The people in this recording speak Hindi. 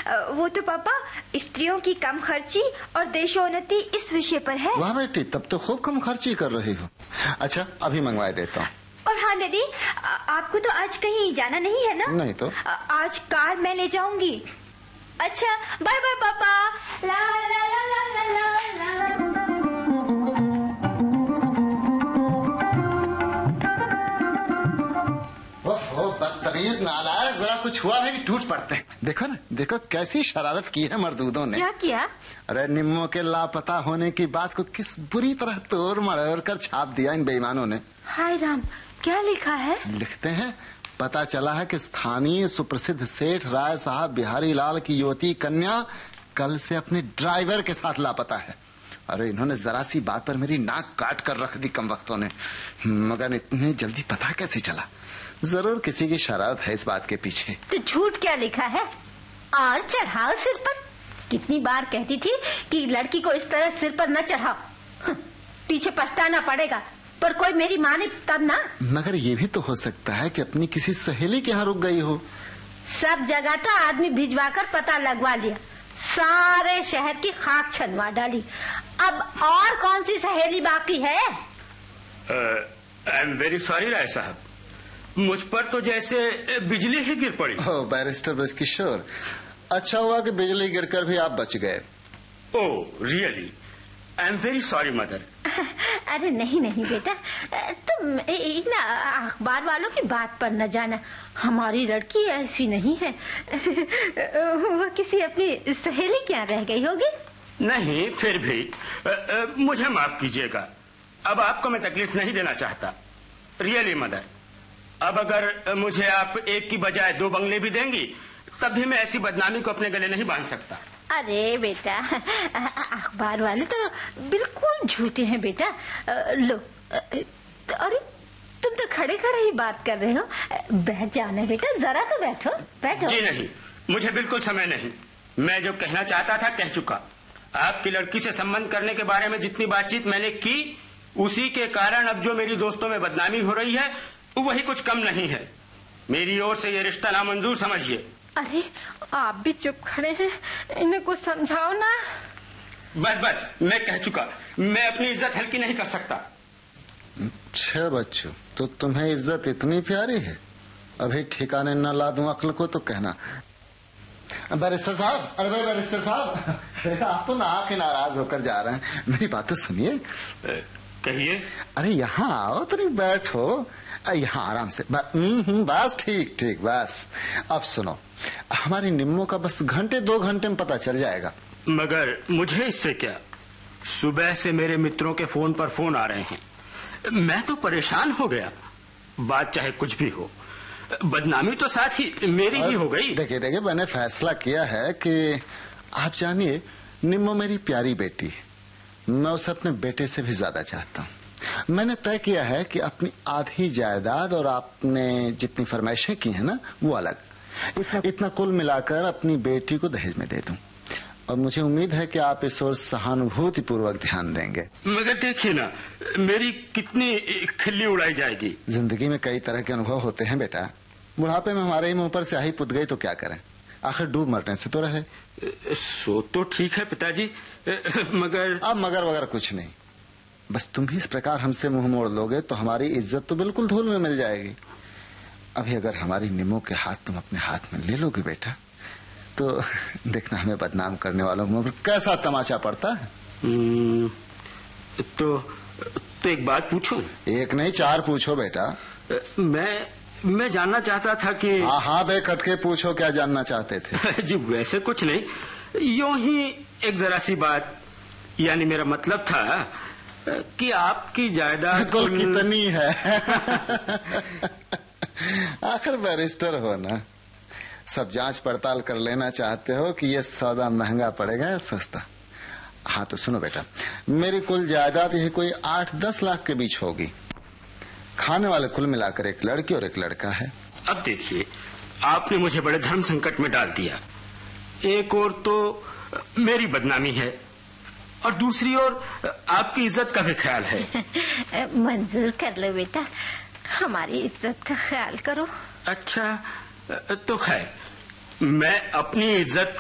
वो तो पापा स्त्रियों की कम खर्ची और देशोन्नति इस विषय पर है। वाह बेटी, तब तो खूब कम खर्ची कर रही हो। अच्छा, अभी मंगवा देता हूँ। और हाँ दीदी, आपको तो आज कहीं जाना नहीं है ना? नहीं तो आज कार मैं ले जाऊंगी। अच्छा, बाय बाय पापा। ला ला ला ला ला ला ला। बदतमीज नालायक, जरा कुछ हुआ नहीं कि टूट पड़ते हैं। देखो ना, देखो कैसी शरारत की है मर्दूदों ने। क्या किया? अरे निम्मो के लापता होने की बात को किस बुरी तरह तोड़ मरोड़ कर छाप दिया इन बेईमानों ने। हाय राम, क्या लिखा है? लिखते हैं, पता चला है कि स्थानीय सुप्रसिद्ध सेठ राय साहब बिहारी लाल की युवती कन्या कल से अपने ड्राइवर के साथ लापता है। अरे इन्होंने जरा सी बात पर मेरी नाक काट कर रख दी कम वक्तों ने, मगर इतनी जल्दी पता कैसे चला? जरूर किसी की शरारत है इस बात के पीछे। तो झूठ क्या लिखा है? और चढ़ाओ सिर पर। कितनी बार कहती थी कि लड़की को इस तरह सिर पर न चढ़ाओ, पीछे पछताना पड़ेगा, पर कोई मेरी माने तब ना। मगर ये भी तो हो सकता है कि अपनी किसी सहेली के यहाँ रुक गई हो। सब जगह तो आदमी भिजवाकर पता लगवा लिया, सारे शहर की खाक छनवा डाली। अब और कौन सी सहेली बाकी है? आई एम वेरी सॉरी राय साहब, मुझ पर तो जैसे बिजली ही गिर पड़ी। ओह बैरिस्टर ब्रजकिशोर, अच्छा हुआ कि बिजली गिरकर भी आप बच गए। Oh really, I am very sorry mother. अरे नहीं नहीं बेटा, तुम ना अखबार वालों की बात पर न जाना। हमारी लड़की ऐसी नहीं है। वो किसी अपनी सहेली क्या रह गई होगी। नहीं, फिर भी मुझे माफ कीजिएगा, अब आपको मैं तकलीफ नहीं देना चाहता। रियली मदर, अब अगर मुझे आप एक की बजाय 2 बंगले भी देंगी तब भी मैं ऐसी बदनामी को अपने गले नहीं बांध सकता। अरे बेटा, अखबार वाले तो बिल्कुल झूठे हैं बेटा। लो, अरे तुम तो खड़े खड़े ही बात कर रहे हो। बैठ जाओ ना बेटा, जरा तो बैठो बैठो। जी नहीं, मुझे बिल्कुल समय नहीं। मैं जो कहना चाहता था कह चुका। आपकी लड़की से संबंध करने के बारे में जितनी बातचीत मैंने की, उसी के कारण अब जो मेरी दोस्तों में बदनामी हो रही है वही कुछ कम नहीं है। मेरी ओर से ये रिश्ता नामंजूर समझिए। अरे आप भी चुप खड़े हैं, इन्हें कुछ समझाओ ना। बस बस, मैं कह चुका, मैं अपनी इज्जत हल्की नहीं कर सकता। अच्छा बच्चों, तो तुम्हें इज्जत इतनी प्यारी है? अभी ठिकाने न ला दूं अक्ल को तो कहना। बैरिस्टर साहब, अरे बैरिस्टर साहब, आप तो ना के नाराज होकर जा रहे हैं, मेरी बात तो सुनिए। कहिए। अरे यहाँ आओ तो, नहीं बैठो यहाँ आराम से। बस ठीक ठीक, बस अब सुनो, हमारी निम्मो का बस 1-2 घंटे में पता चल जाएगा। मगर मुझे इससे क्या? सुबह से मेरे मित्रों के फोन पर फोन आ रहे हैं, मैं तो परेशान हो गया। बात चाहे कुछ भी हो, बदनामी तो साथ ही मेरी ही हो गई। देखिए, मैंने फैसला किया है कि आप जानिए, निम्मो मेरी प्यारी बेटी है, मैं उसे अपने बेटे से भी ज्यादा चाहता हूँ। मैंने तय किया है कि अपनी आधी जायदाद और आपने जितनी फरमाइशें की हैं ना, वो अलग, इतना कुल मिलाकर अपनी बेटी को दहेज में दे दूं। और मुझे उम्मीद है कि आप इस ओर सहानुभूति पूर्वक ध्यान देंगे। मगर देखिए ना, मेरी कितनी खिल्ली उड़ाई जाएगी। जिंदगी में कई तरह के अनुभव होते हैं बेटा, बुढ़ापे में हमारे ही मुंह पर स्याही पुत गई तो क्या करें, आखिर डूब मरने से तो रहे। सो तो ठीक है पिताजी, मगर अब मगर वगैरह कुछ नहीं, बस तुम भी इस प्रकार हमसे मुंह मोड़ लोगे तो हमारी इज्जत तो बिल्कुल धूल में मिल जाएगी। अभी अगर हमारी निम्मो के हाथ तुम अपने हाथ में ले लोगे बेटा, तो देखना हमें बदनाम करने वालों को कैसा तमाशा पड़ता है। तो एक बात पूछूं? एक नहीं 4 पूछो बेटा। मैं जानना चाहता था कि। हाँ बेखटके पूछो, क्या जानना चाहते थे? जी वैसे कुछ नहीं, यूं ही एक जरा सी बात, यानी मेरा मतलब था कि आपकी जायदाद कुल कितनी है? आखिर बैरिस्टर हो ना, सब जांच पड़ताल कर लेना चाहते हो कि ये सौदा महंगा पड़ेगा या सस्ता। हाँ तो सुनो बेटा, मेरी कुल जायदाद यही कोई 8-10 लाख के बीच होगी। खाने वाले कुल मिलाकर एक लड़की और एक लड़का है। अब देखिए, आपने मुझे बड़े धर्म संकट में डाल दिया। एक ओर तो मेरी बदनामी है और दूसरी ओर आपकी इज्जत का भी ख्याल है। मंजूर कर लो बेटा, हमारी इज्जत का ख्याल करो। अच्छा तो खैर, मैं अपनी इज्जत